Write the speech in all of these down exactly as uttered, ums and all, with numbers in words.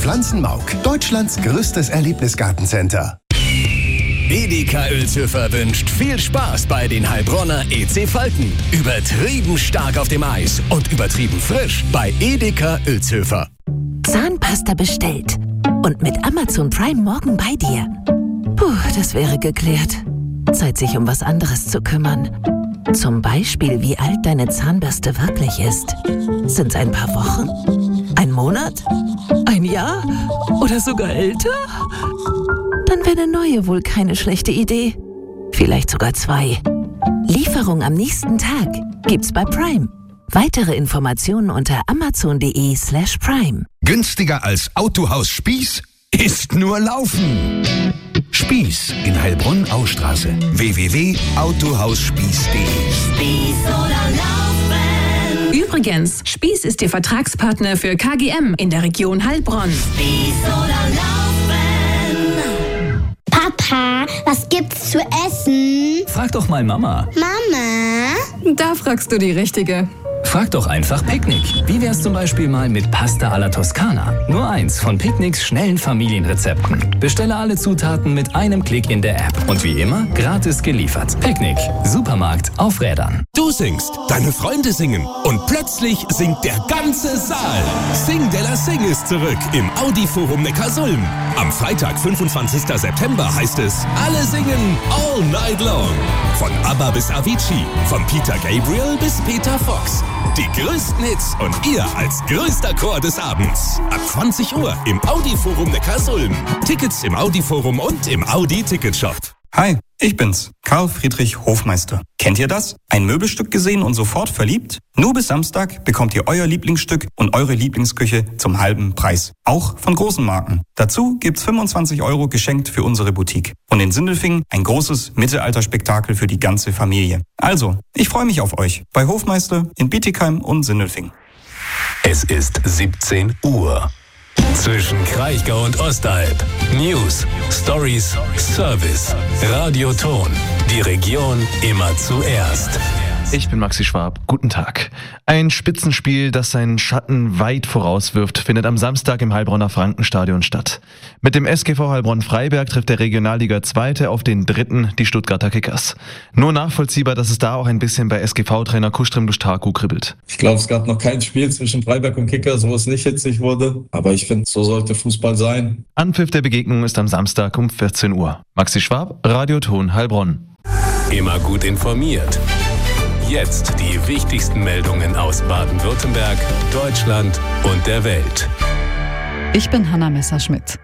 Pflanzenmauk, Deutschlands größtes Erlebnisgartencenter. Edeka Uelzhöfer wünscht viel Spaß bei den Heilbronner E C Falken. Übertrieben stark auf dem Eis und übertrieben frisch bei Edeka Uelzhöfer. Zahnpasta bestellt und mit Amazon Prime morgen bei dir. Puh, das wäre geklärt. Zeit, sich um was anderes zu kümmern. Zum Beispiel, wie alt deine Zahnbürste wirklich ist. Sind's ein paar Wochen? Ein Monat? Ein Jahr? Oder sogar älter? Dann wäre eine neue wohl keine schlechte Idee. Vielleicht sogar zwei. Lieferung am nächsten Tag gibt's bei Prime. Weitere Informationen unter amazon.de slash prime. Günstiger als Autohaus Spieß ist nur Laufen. Spieß in Heilbronn-Austraße. w w w punkt autohausspieß punkt de. Spieß oder Laufen. Übrigens, Spieß ist Ihr Vertragspartner für K G M in der Region Heilbronn. Spieß oder Laufen. Papa, was gibt's zu essen? Frag doch mal Mama. Mama? Da fragst du die Richtige. Frag doch einfach Picknick. Wie wär's zum Beispiel mal mit Pasta alla Toskana? Nur eins von Picknicks schnellen Familienrezepten. Bestelle alle Zutaten mit einem Klick in der App. Und wie immer, gratis geliefert. Picknick. Supermarkt auf Rädern. Du singst, deine Freunde singen und plötzlich singt der ganze Saal. Sing de la Sing ist zurück im Audi-Forum Neckarsulm. Am Freitag, fünfundzwanzigsten September heißt es, alle singen all night long. Von ABBA bis Avicii, von Peter Gabriel bis Peter Fox. Die größten Hits und ihr als größter Chor des Abends. Ab zwanzig Uhr im Audi-Forum Neckarsulm. Tickets im Audi-Forum und im Audi-Ticketshop. Hi, ich bin's, Karl Friedrich Hofmeister. Kennt ihr das? Ein Möbelstück gesehen und sofort verliebt? Nur bis Samstag bekommt ihr euer Lieblingsstück und eure Lieblingsküche zum halben Preis. Auch von großen Marken. Dazu gibt's fünfundzwanzig Euro geschenkt für unsere Boutique. Und in Sindelfingen ein großes Mittelalterspektakel für die ganze Familie. Also, ich freue mich auf euch bei Hofmeister in Bietigheim und Sindelfingen. Es ist siebzehn Uhr. Zwischen Kraichgau und Ostalb. News, Stories, Service, Radioton. Die Region immer zuerst. Ich bin Maxi Schwab. Guten Tag. Ein Spitzenspiel, das seinen Schatten weit vorauswirft, findet am Samstag im Heilbronner Frankenstadion statt. Mit dem S G V Heilbronn-Freiberg trifft der Regionalliga Zweite auf den Dritten, die Stuttgarter Kickers. Nur nachvollziehbar, dass es da auch ein bisschen bei S G V-Trainer Kustrim Lustaku kribbelt. Ich glaube, es gab noch kein Spiel zwischen Freiberg und Kickers, wo es nicht hitzig wurde. Aber ich finde, so sollte Fußball sein. Anpfiff der Begegnung ist am Samstag um vierzehn Uhr. Maxi Schwab, Radioton Heilbronn. Immer gut informiert. Jetzt die wichtigsten Meldungen aus Baden-Württemberg, Deutschland und der Welt. Ich bin Hanna Messerschmidt.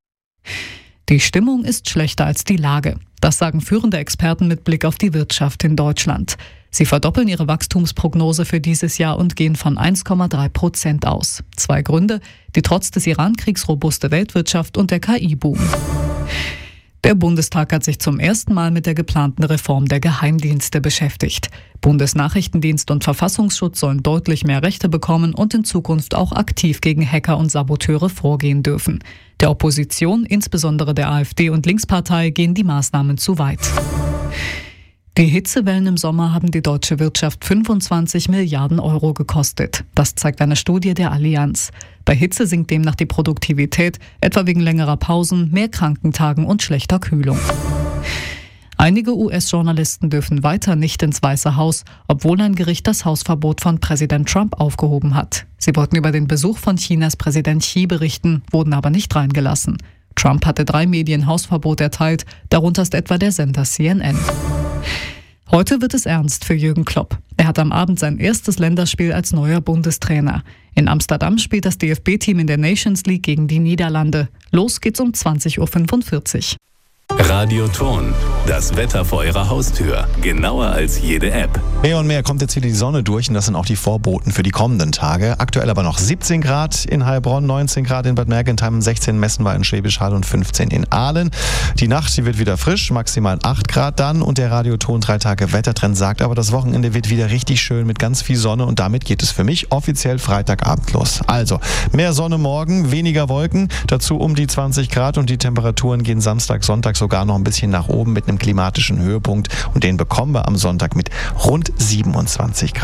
Die Stimmung ist schlechter als die Lage. Das sagen führende Experten mit Blick auf die Wirtschaft in Deutschland. Sie verdoppeln ihre Wachstumsprognose für dieses Jahr und gehen von eins Komma drei Prozent aus. Zwei Gründe: die trotz des Iran-Kriegs robuste Weltwirtschaft und der K I-Boom. Der Bundestag hat sich zum ersten Mal mit der geplanten Reform der Geheimdienste beschäftigt. Bundesnachrichtendienst und Verfassungsschutz sollen deutlich mehr Rechte bekommen und in Zukunft auch aktiv gegen Hacker und Saboteure vorgehen dürfen. Der Opposition, insbesondere der AfD und Linkspartei, gehen die Maßnahmen zu weit. Die Hitzewellen im Sommer haben die deutsche Wirtschaft fünfundzwanzig Milliarden Euro gekostet. Das zeigt eine Studie der Allianz. Bei Hitze sinkt demnach die Produktivität, etwa wegen längerer Pausen, mehr Krankentagen und schlechter Kühlung. Einige U S-Journalisten dürfen weiter nicht ins Weiße Haus, obwohl ein Gericht das Hausverbot von Präsident Trump aufgehoben hat. Sie wollten über den Besuch von Chinas Präsident Xi berichten, wurden aber nicht reingelassen. Trump hatte drei Medien Hausverbot erteilt, darunter ist etwa der Sender C N N. Heute wird es ernst für Jürgen Klopp. Er hat am Abend sein erstes Länderspiel als neuer Bundestrainer. In Amsterdam spielt das D F B-Team in der Nations League gegen die Niederlande. Los geht's um zwanzig Uhr fünfundvierzig. Radioton, das Wetter vor Ihrer Haustür, genauer als jede App. Mehr und mehr kommt jetzt wieder die Sonne durch und das sind auch die Vorboten für die kommenden Tage. Aktuell aber noch siebzehn Grad in Heilbronn, neunzehn Grad in Bad Mergentheim, sechzehn messen wir in Schwäbisch Hall und fünfzehn in Aalen. Die Nacht, die wird wieder frisch, maximal acht Grad dann und der Radioton drei Tage Wettertrend sagt aber, das Wochenende wird wieder richtig schön mit ganz viel Sonne und damit geht es für mich offiziell Freitagabend los. Also, mehr Sonne morgen, weniger Wolken, dazu um die zwanzig Grad und die Temperaturen gehen Samstag, Sonntag sogar noch ein bisschen nach oben mit einem klimatischen Höhepunkt und den bekommen wir am Sonntag mit rund siebenundzwanzig Grad.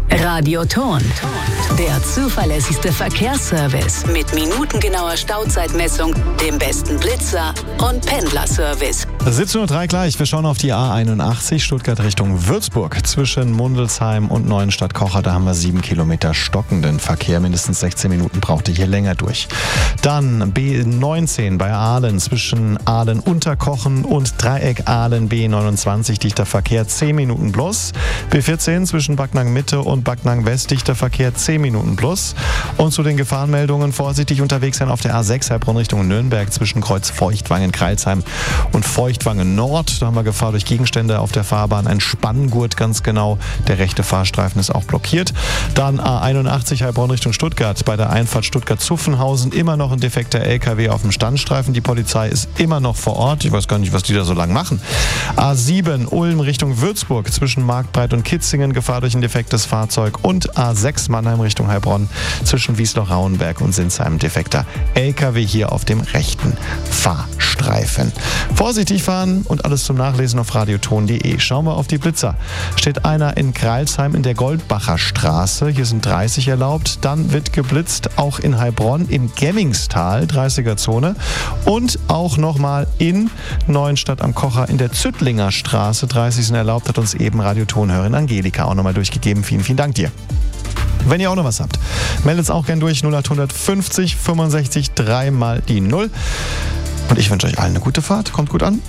Radioton. Der zuverlässigste Verkehrsservice mit minutengenauer Stauzeitmessung, dem besten Blitzer und Pendlerservice. siebzehn Uhr drei gleich. Wir schauen auf die A einundachtzig Stuttgart Richtung Würzburg. Zwischen Mundelsheim und Neuenstadt-Kocher, da haben wir sieben Kilometer stockenden Verkehr. Mindestens sechzehn Minuten braucht ihr hier länger durch. Dann B neunzehn bei Aalen zwischen Aalen-Unterkochen und Dreieck Aalen B neunundzwanzig dichter Verkehr zehn Minuten plus. B vierzehn zwischen Backnang Mitte und Backnang West dichter Verkehr zehn Minuten plus. Und zu den Gefahrenmeldungen: vorsichtig unterwegs sein auf der A sechs Heilbronn Richtung Nürnberg zwischen Kreuz Feuchtwangen, Kreilsheim und Feuchtwangen Nord. Da haben wir Gefahr durch Gegenstände auf der Fahrbahn. Ein Spanngurt ganz genau. Der rechte Fahrstreifen ist auch blockiert. Dann A einundachtzig Heilbronn Richtung Stuttgart. Bei der Einfahrt Stuttgart-Zuffenhausen immer noch ein defekter L K W auf dem Standstreifen. Die Polizei ist immer noch vor Ort. Ich weiß gar nicht, was die da so lang machen. A sieben Ulm Richtung Würzburg zwischen Marktbreit und Kitzingen. Gefahr durch ein defektes Fahrzeug. Und A sechs Mannheim Richtung Heilbronn zwischen Wiesloch-Rauenberg und Sinsheim. Defekter L K W hier auf dem rechten Fahrstreifen. Vorsichtig fahren und alles zum Nachlesen auf radioton punkt de. Schauen wir auf die Blitzer. Steht einer in Kreilsheim in der Goldbacher Straße. Hier sind dreißig erlaubt. Dann wird geblitzt auch in Heilbronn im Gemmingstal, dreißiger Zone. Und auch nochmal in Neuenstadt am Kocher in der Züttlinger Straße. dreißig sind erlaubt, hat uns eben Radiotonhörerin Angelika auch nochmal durchgegeben. Vielen, vielen Dank dir. Wenn ihr auch noch was habt, meldet es auch gern durch. null acht fünfzig fünfundsechzig drei mal die null. Und ich wünsche euch allen eine gute Fahrt. Kommt gut an.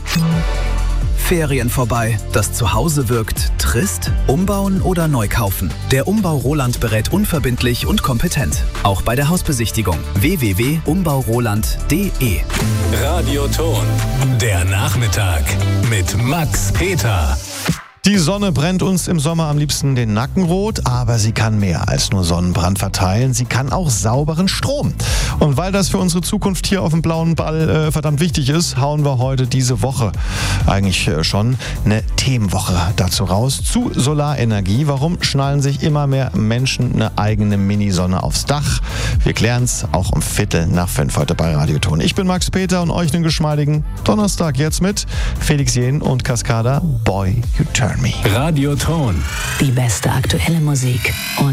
Ferien vorbei, das Zuhause wirkt trist? Umbauen oder neu kaufen? Der Umbau Roland berät unverbindlich und kompetent. Auch bei der Hausbesichtigung. w w w punkt umbau roland punkt de. Radioton. Der Nachmittag mit Max Peter. Die Sonne brennt uns im Sommer am liebsten den Nacken rot, aber sie kann mehr als nur Sonnenbrand verteilen. Sie kann auch sauberen Strom. Und weil das für unsere Zukunft hier auf dem blauen Ball äh, verdammt wichtig ist, hauen wir heute diese Woche eigentlich äh, schon eine Themenwoche dazu raus zu Solarenergie. Warum schnallen sich immer mehr Menschen eine eigene Minisonne aufs Dach? Wir klären's auch um Viertel nach fünf heute bei Radioton. Ich bin Max Peter und euch einen geschmeidigen Donnerstag jetzt mit Felix Jähn und Cascada Boy You Turn Me. Radioton. Die beste aktuelle Musik und